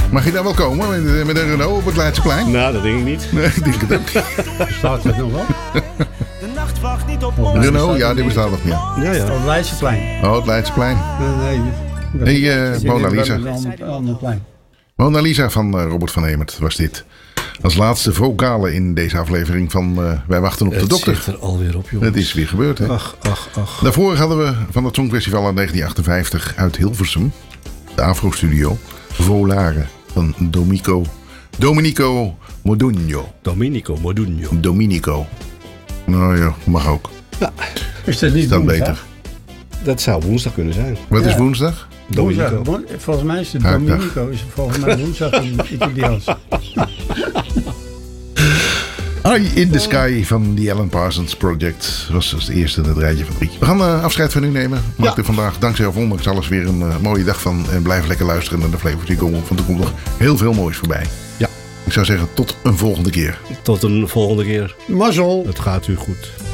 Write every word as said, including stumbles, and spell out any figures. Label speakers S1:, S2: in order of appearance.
S1: Mag je daar wel komen met, met een Renault op het Leidseplein?
S2: Nou, dat denk ik niet.
S1: Nee, ik denk het ook niet.
S3: Staat het nog wel?
S4: De nacht wacht niet op ons.
S1: Renault, ja, die bestaat nog niet.
S2: Ja, ja.
S3: Oh, het Leidseplein.
S1: Oh, het Leidseplein.
S3: Nee, nee.
S1: Nee, uh, Mona Lisa.
S3: Een ander plein.
S1: Mona Lisa van uh, Robert van Hemert was dit. Als laatste vocale in deze aflevering van uh, Wij wachten op de
S2: Het
S1: dokter.
S2: zit er alweer op, jongens.
S1: Het is weer gebeurd, hè?
S2: Ach, ach, ach.
S1: Daarvoor hadden we van het Songfestival in negentien achtenvijftig uit Hilversum, de Afro Studio, Volare van Domenico, Domenico Modugno.
S2: Domenico Modugno.
S1: Domenico. Nou ja, mag ook.
S2: Ja,
S3: Is dat niet
S1: Is dat
S3: woensdag?
S1: beter?
S2: dat zou woensdag kunnen zijn.
S1: Wat is
S3: Ja.
S1: woensdag?
S3: Woensdag.
S2: Domenico.
S3: Won- Volgens mij is het
S1: Haakdag.
S3: Domenico. Is het volgens mij woensdag in Italiaans.
S1: Eye in the Sky van The Alan Parsons Project was als de eerste in het rijtje van drie. We gaan uh, afscheid van u nemen. Maak er vandaag, dankzij of ondanks alles, weer een uh, mooie dag van. En blijf lekker luisteren naar de Flavor Seagull, want er komt nog heel veel moois voorbij.
S2: Ja.
S1: Ik zou zeggen, tot een volgende keer.
S2: Tot een volgende keer.
S3: Mazzel.
S2: Het gaat u goed.